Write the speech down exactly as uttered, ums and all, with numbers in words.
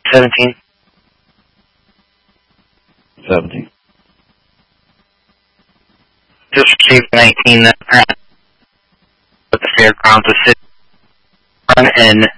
Seventeen. Seventeen. Just received nineteen. That with the fairgrounds of City Run in